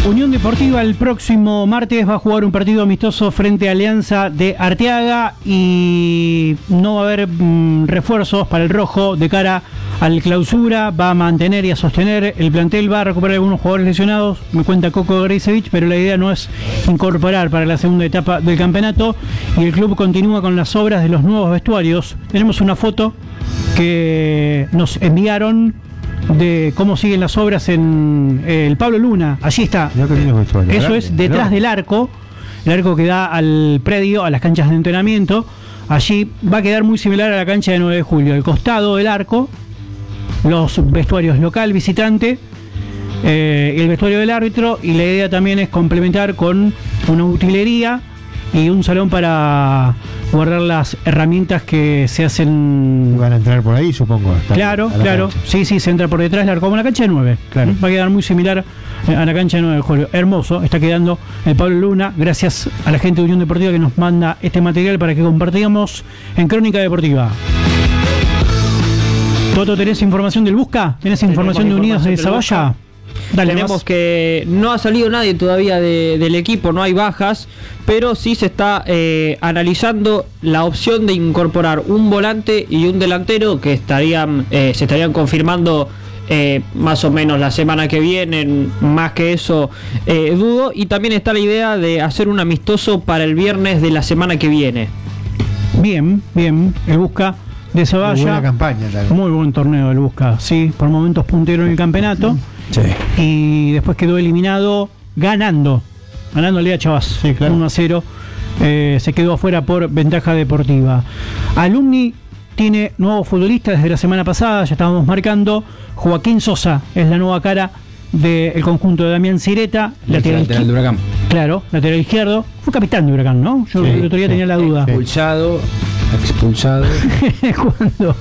Unión Deportiva el próximo martes va a jugar un partido amistoso frente a Alianza de Arteaga y no va a haber refuerzos para el rojo de cara al clausura. Va a mantener y a sostener el plantel, va a recuperar algunos jugadores lesionados, me cuenta Coco Grisevich, pero la idea no es incorporar para la segunda etapa del campeonato, y el club continúa con las obras de los nuevos vestuarios. Tenemos una foto que nos enviaron de cómo siguen las obras en el Pablo Luna. Allí está. Eso es detrás del arco, el arco que da al predio, a las canchas de entrenamiento. Allí va a quedar muy similar a la cancha de 9 de julio. Al costado del arco, los vestuarios local, visitante, el vestuario del árbitro, y la idea también es complementar con una utilería y un salón para guardar las herramientas que se hacen. Van a entrar por ahí, supongo. Claro. Sí, se entra por detrás, como la cancha de 9. Claro. Va a quedar muy similar a la cancha de 9 de julio. Hermoso está quedando el Pablo Luna, gracias a la gente de Unión Deportiva que nos manda este material para que compartamos en Crónica Deportiva. Toto, ¿tenés información del Busca? ¿Tenés información de Unidos de Zavalla? Dale, tenemos que no ha salido nadie todavía del equipo, no hay bajas, pero sí se está analizando la opción de incorporar un volante y un delantero que se estarían confirmando más o menos la semana que viene. Más que eso dudo, y también está la idea de hacer un amistoso para el viernes de la semana que viene. Bien, el Busca de Zavalla. Muy buena campaña, claro. Muy buen torneo el Busca, sí, por momentos puntero en el campeonato. Sí. Y después quedó eliminado ganando al Lea Chavaz, sí, claro. 1-0. Se quedó afuera por ventaja deportiva. Alumni tiene nuevos futbolistas desde la semana pasada, ya estábamos marcando. Joaquín Sosa es la nueva cara del conjunto de Damián Cireta, lateral de Huracán. Claro, lateral izquierdo. Fue capitán de Huracán, ¿no? Yo el otro día tenía la duda. Expulsado. ¿Cuándo?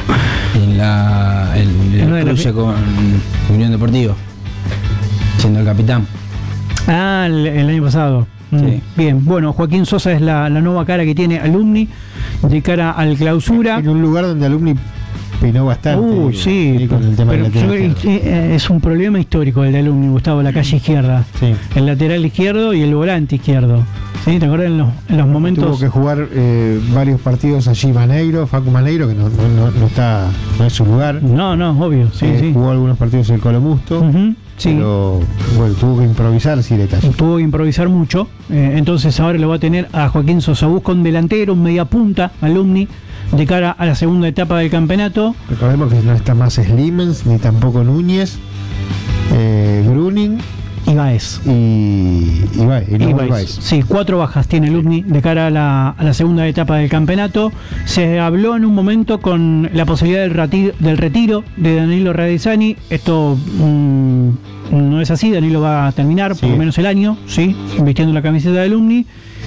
En el cruce con Unión Deportiva, siendo el capitán. El año pasado. Sí. Bien, bueno, Joaquín Sosa es la nueva cara que tiene Alumni de cara al clausura. En un lugar donde Alumni peinó bastante. Sí, con el tema es un problema histórico el de Alumni, Gustavo, la calle izquierda. Sí. El lateral izquierdo y el volante izquierdo. ¿Sí? ¿Te acuerdas en los momentos? Tuvo que jugar varios partidos allí Facu Maneiro, que no es su lugar. No, obvio. Sí. Jugó algunos partidos en el Colomusto. Sí. Pero bueno, tuvo que improvisar Cireta. Tuvo que improvisar mucho. Entonces ahora lo va a tener a Joaquín Sosa. Busca un delantero, un media punta, Alumni, de cara a la segunda etapa del campeonato. Recordemos que no está más Slimens, ni tampoco Núñez, Gruning y Baez. Y Baez. Sí, 4 bajas tiene Alumni de cara a la segunda etapa del campeonato. Se habló en un momento con la posibilidad del retiro de Danilo Radizani. Esto no es así. Danilo va a terminar por lo menos el año, sí, vistiendo la camiseta de Alumni.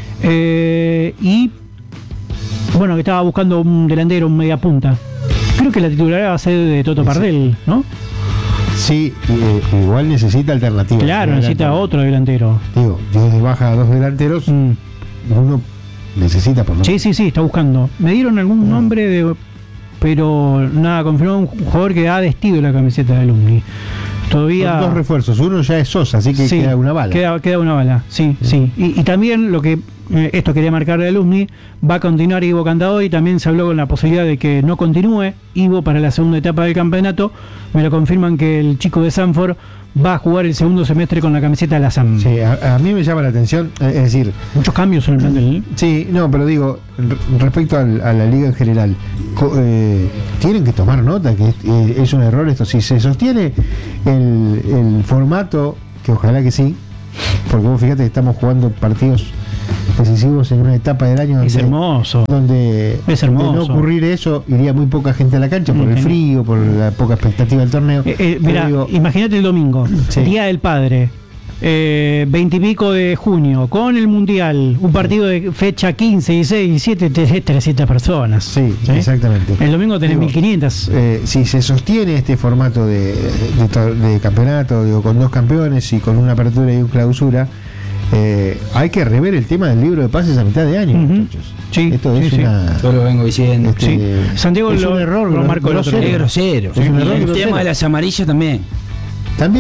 Y bueno, que estaba buscando un delantero, un media punta. Creo que la titularidad va a ser de Toto Pardel, ¿no? Sí, igual necesita alternativas. Claro, necesita otro delantero. Digo, desde baja a 2 delanteros, uno necesita por lo menos. Sí, está buscando. Me dieron algún nombre, pero nada, confirmó un jugador que ha vestido la camiseta de Alumni. Todavía. Son 2 refuerzos, uno ya es Sosa, así que queda una bala. Queda una bala, sí. Y también lo que esto quería marcar de Alumni, va a continuar Ivo Cantador, y también se habló con la posibilidad de que no continúe Ivo para la segunda etapa del campeonato. Me lo confirman que el chico de Sanford va a jugar el segundo semestre con la camiseta de la SAM. Sí, a mí me llama la atención, es decir, muchos cambios en el plantel. Sí, no, pero digo, respecto a la liga en general, tienen que tomar nota que es un error esto. Si se sostiene el formato, que ojalá que sí, porque vos fíjate que estamos jugando partidos decisivos en una etapa del año es hermoso, donde es hermoso. De no ocurrir eso, iría muy poca gente a la cancha por el frío, por la poca expectativa del torneo. Mira, imagínate el domingo, Día del Padre, 20 y pico de junio, con el Mundial, un partido de fecha 15, 16, 17, 300 personas. Sí, exactamente. El domingo tenés 1500. Si se sostiene este formato de campeonato, digo, con 2 campeones y con una apertura y una clausura, hay que rever el tema del libro de pases a mitad de año, muchachos. Sí, esto es una. Yo lo vengo diciendo. Santiago es un error, lo marcó el otro día. Es grosero. Es un error el grosero. tema de las amarillas también. También.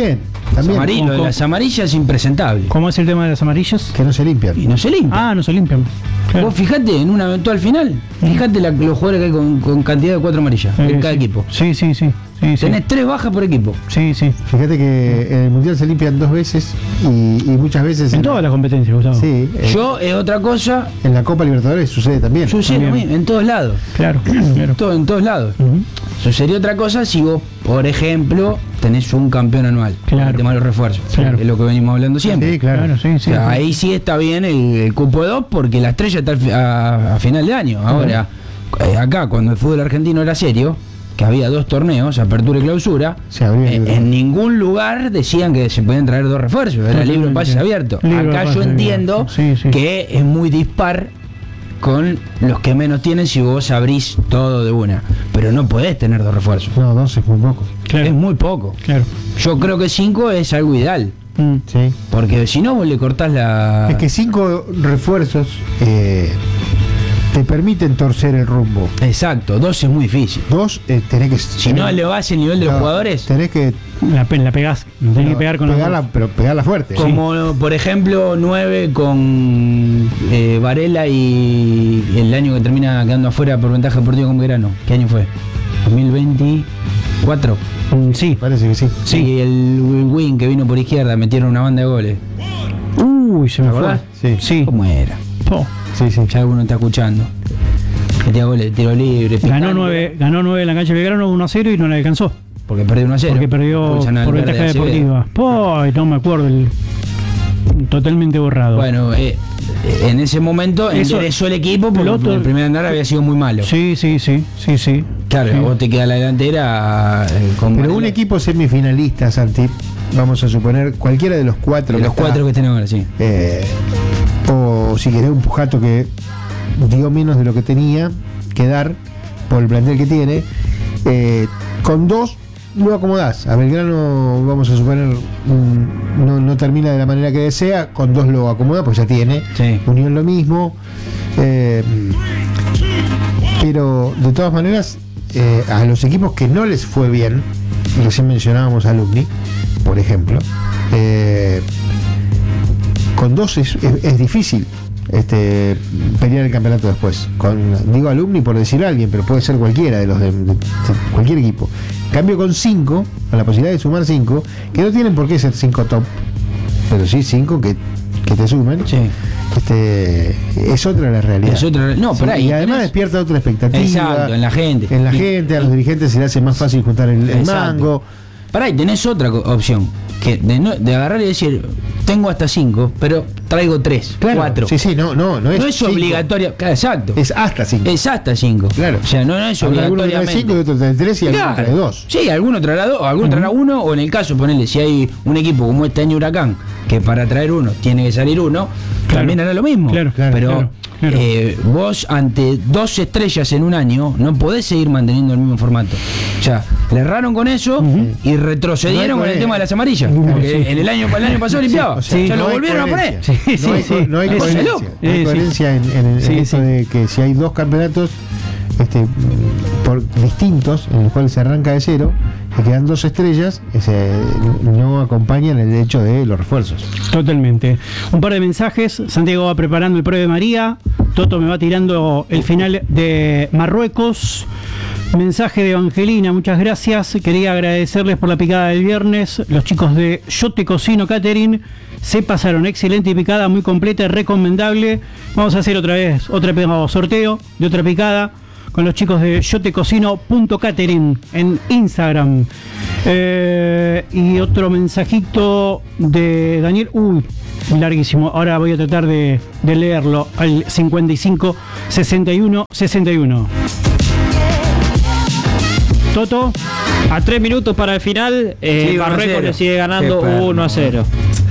También. Lo de las amarillas es impresentable. ¿Cómo es el tema de las amarillas? Que no se limpian. Y no se limpia. Ah, no se limpian. Claro. Vos fijate en una eventual final, fijate los jugadores que hay con cantidad de 4 amarillas en cada Sí. equipo. Sí. Tenés 3 bajas por equipo. Sí. Fíjate que en el Mundial se limpian 2 veces y muchas veces En todas las competencias, Gustavo. Sí, Yo es otra cosa, en la Copa Libertadores sucede también. sucede lo También. mismo, en todos lados. Claro. En todos lados. Ujú. Sucedería otra cosa si vos, por ejemplo, tenés un campeón anual. Claro. El tema de los refuerzos. Claro. Es lo que venimos hablando siempre. Sí, claro. Claro, sí. O sea, ahí sí está bien el cupo de 2 porque la estrella está a final de año. Ahora, acá cuando el fútbol argentino era serio, que había 2 torneos, apertura y clausura, Se abría el- en ningún lugar decían que se podían traer 2 refuerzos, era Totalmente. libre de pases abierto. Libre de Acá pases yo entiendo abierto. Sí. que es muy dispar con los que menos tienen si vos abrís todo de una, pero no podés tener 2 refuerzos. No, 2 es muy poco. Claro. Es muy poco. Claro. Yo creo que 5 es algo ideal, Mm. Sí. porque si no vos le cortás la... Es que 5 refuerzos te permiten torcer el rumbo. Exacto, 2 es muy difícil. 2 tenés que. Si no elevás el nivel de los jugadores, Tenés que. La pegás. Tenés que pegar con pegarla, pero pegarla fuerte. como por ejemplo 9 con Varela y el año que termina quedando afuera por ventaja deportiva con Belgrano. ¿Qué año fue? 2024. Sí. Parece que sí. Sí, el win que vino por izquierda, metieron una banda de goles. Uy, se me ¿Te fue. acordás? Sí. Sí. ¿Cómo era? Oh. Sí, sí. Ya alguno está escuchando. Metía goles de tiro libre. Ganó picando, 9 en la cancha de Belgrano 1-0 y no le alcanzó. Porque perdió 1-0. Porque perdió Expulsan al por Verde ventaja Acevedo. deportiva. Ay, no me acuerdo. Totalmente borrado. Bueno, en ese momento Eso- enderezó el equipo porque lo otro- el primer andar había sido muy malo. Sí. Claro, Sí. vos te queda la delantera con Pero un Varela. equipo semifinalista, Santi, vamos a suponer cualquiera de los 4. De los 4 que tenemos ahora, sí. O si querés un Pujato que dio menos de lo que tenía que dar por el plantel que tiene, con 2 lo acomodás. A Belgrano, vamos a suponer, no termina de la manera que desea, con 2 lo acomoda, pues ya tiene. Sí. Unión lo mismo. Pero de todas maneras, a los equipos que no les fue bien, recién mencionábamos a Alumni, por ejemplo, con 2 es difícil pelear el campeonato después. Digo Alumni por decir a alguien, pero puede ser cualquiera de los de cualquier equipo. En cambio con 5, con la posibilidad de sumar 5, que no tienen por qué ser 5 top, pero sí 5 que te sumen, Sí. es otra la realidad. Es otra- no, pero ahí y además tenés- despierta otra expectativa. Exacto, en la gente. En la Y- gente, a los dirigentes se le hace más fácil juntar el Exacto. mango. Pará, y tenés otra opción, que de agarrar y decir, tengo hasta 5, pero traigo 3, 4. Sí, sí, no No es cinco, obligatoria, claro, exacto. Es hasta 5. Es hasta 5. Claro. O sea, no es Alguno trae 5 y obligatoriamente. otro trae 3 y alguno Claro. trae 2. Sí, alguno traerá 2, alguno traerá 1, o en el caso, ponele, si hay un equipo como este año Huracán, que para traer 1 tiene que salir 1, Claro. también hará lo mismo. Claro, Pero claro. vos ante 2 estrellas en un año no podés seguir manteniendo el mismo formato. O sea, le erraron con eso y retrocedieron No hay con el tema de las amarillas. Sí. Porque el año pasado limpiaba. O sea, ya no lo hay volvieron a poner. coherencia. Sí, no hay, sí, no hay sí. coherencia. Eso es No hay sí. coherencia en Sí, esto sí. de que si hay 2 campeonatos distintos en los cuales se arranca de 0 y quedan 2 estrellas, no acompañan el hecho de los refuerzos. Totalmente. Un par de mensajes. Santiago va preparando el Pro de María. Toto me va tirando el final de Marruecos. Mensaje de Evangelina, muchas gracias. Quería agradecerles por la picada del viernes. Los chicos de Yo Te Cocino Catering se pasaron. Excelente picada, muy completa y recomendable. Vamos a hacer otra vez otro sorteo de otra picada con los chicos de yotecocino.catering en Instagram. Y otro mensajito de Daniel. Uy, larguísimo. Ahora voy a tratar de leerlo al 55 61 61. Toto. A 3 minutos para el final, Sí, 1-0. Marruecos le sigue ganando Qué perro. 1-0.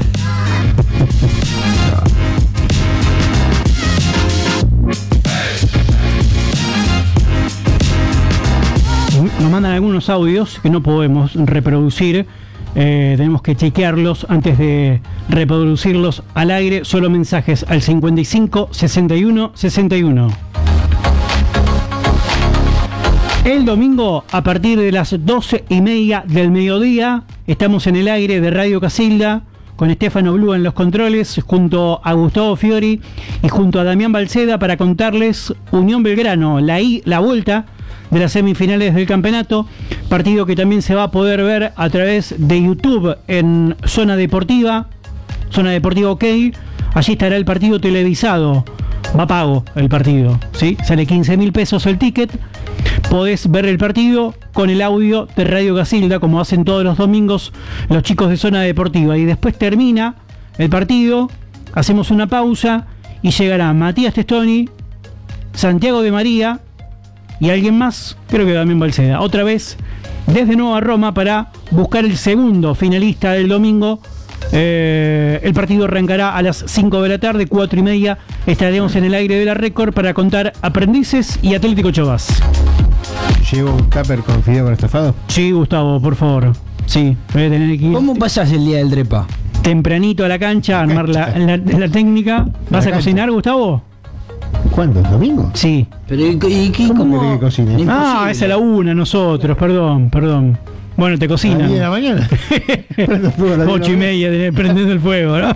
Nos mandan algunos audios que no podemos reproducir. Tenemos que chequearlos antes de reproducirlos al aire. Solo mensajes al 55 61 61. El domingo, a partir de las 12:30 del mediodía, estamos en el aire de Radio Casilda, con Estefano Blue en los controles, junto a Gustavo Fiori y junto a Damián Balceda, para contarles Unión Belgrano, la vuelta de las semifinales del campeonato, partido que también se va a poder ver a través de YouTube en Zona Deportiva OK. Allí estará el partido televisado, va pago el partido, ¿sí? Sale 15.000 pesos el ticket. Podés ver el partido con el audio de Radio Casilda, como hacen todos los domingos los chicos de Zona Deportiva. Y después termina el partido, hacemos una pausa y llegará Matías Testoni, Santiago de María y alguien más, creo que también Balceda, otra vez desde Nueva Roma para buscar el segundo finalista del domingo. El partido arrancará a las 5 de la tarde, 4:30 estaremos en el aire de la Récord para contar Aprendices y Atlético Chovas. ¿Llevo un tupper con fideo con estofado? Sí, Gustavo, por favor. Sí, voy a tener que ir ¿Cómo pasás el día del Drepa? tempranito a la cancha a armar la técnica. ¿Vas a cocinar, Gustavo? ¿Cuándo? ¿El domingo? Sí. Pero ¿y qué? ¿Cómo querés que cocine? Ah, es a la 1 nosotros, perdón. Bueno, te ¿A las cocinan. 10 de la mañana? Prendo fuego a las 10 de la 8:30 prendiendo el fuego, ¿no?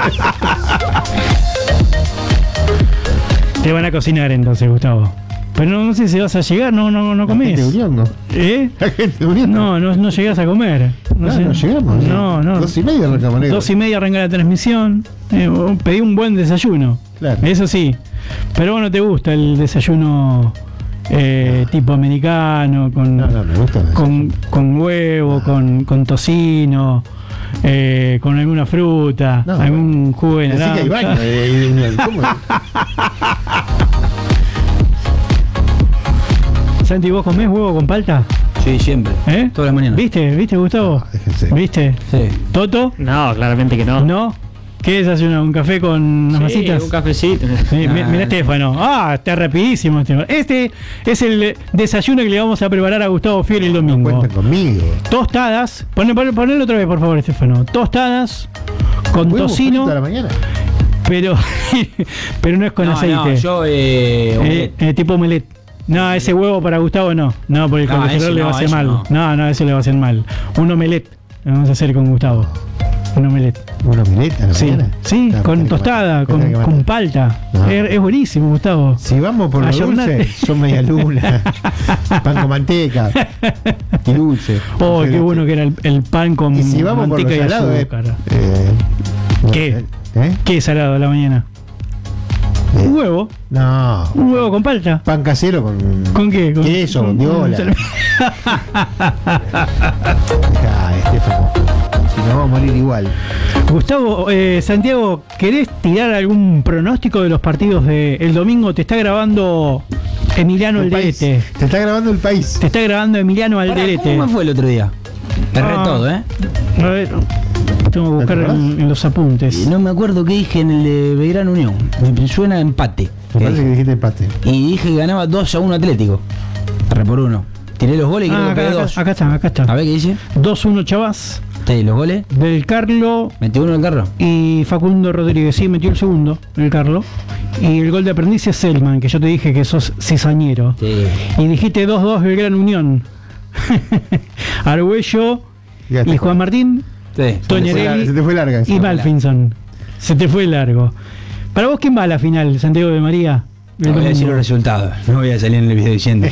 Te van a cocinar entonces, Gustavo. Pero no sé si vas a llegar, no comés. La gente de Unión, ¿no? ¿Eh? La gente de Unión. No llegás a comer. No llegamos. No. 2:30 arrancamos, negro. 2:30 arranca la transmisión. Pedí un buen desayuno. Claro. Eso sí. Pero bueno, ¿te gusta el desayuno tipo americano? Con, No, me gusta. con huevo, con tocino, con alguna fruta, No, algún jugo de Así que hay naranja. baño de Unión. ¿Cómo? Santi, ¿vos comés huevo con palta? Sí, siempre. Todas las mañanas. ¿Viste, Gustavo? No, déjense. ¿Viste? Sí. ¿Toto? No, claramente que no. ¿No? ¿Qué desayuno? ¿Un café con unas Sí, masitas? un cafecito. Sí, mirá Estefano. Está rapidísimo, Estefano. Este es el desayuno que le vamos a preparar a Gustavo Fiori el domingo. Cuentan conmigo. Tostadas. Ponelo otra vez, por favor, Estefano. Tostadas con ¿Huevo tocino, frito a la mañana? pero no es con aceite. No, yo Tipo omelette. No, ese huevo para Gustavo no. No, porque el No, colesterol ese le va a no, hacer ese mal. no. No, eso le va a hacer mal. Un omelette. Lo vamos a hacer con Gustavo. Un omelette. ¿Una omeleta a la Sí, mañana? sí, No, con tenés que tostada, matar, tenés que con matar. palta. No. Es buenísimo, Gustavo. Si vamos por lo Ayornate. dulce, son media luna. Pan con manteca. Y dulce. Oh, qué bueno que era el pan con Y si vamos por lo manteca y salado, azúcar. ¿Qué? ¿Qué salado a la mañana? Un huevo. No. Un huevo con palta. Pan casero con. ¿Con qué? Queso, con viola. Estefano. Si nos vamos a morir igual. Gustavo, Santiago, ¿querés tirar algún pronóstico de los partidos del domingo? Te está grabando Emiliano El país. Alderete. Te está grabando el país. Te está grabando Emiliano Alderete. ¿Cómo me fue el otro día? Erré todo, A ver, tengo que buscar ¿Te acordás? en los apuntes. No me acuerdo qué dije en el de Belgrano Unión. Me suena a empate. Me parece que dijiste empate. Y dije que ganaba 2-1 Atlético. 3-1. Tiré los goles y creo que pegué 2. acá está. A ver qué dice. 2-1 Chavas, Sí, los goles. del Carlo Metió uno en el carro. y Facundo Rodríguez. Sí, metió el segundo, el Carlo. Y el gol de Aprendiz es Selman, que yo te dije que sos cizañero. Sí. Y dijiste 2-2 del Gran Unión. Argüello Fíjate. y Juan Martín, Sí. Toñarelli Se te fue larga esa. y Malfinson. Se te fue largo. ¿Para vos quién va a la final, Santiago de María? No voy a decir los resultados. No voy a salir en el video diciendo.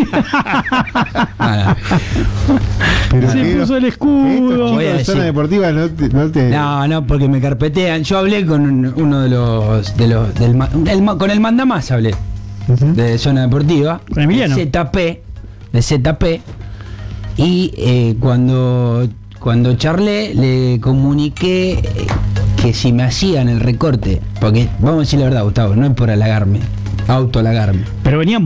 Nada. Pero Se que puso el estos escudo. chicos Voy a de decir. zona deportiva no te. No, porque me carpetean. Yo hablé con uno de los con el mandamás hablé. Ujú. De zona deportiva. Con Emiliano. De ZP. Y cuando charlé, le comuniqué que si me hacían el recorte, porque vamos a decir la verdad, Gustavo, no es por autohalagarme. Pero venían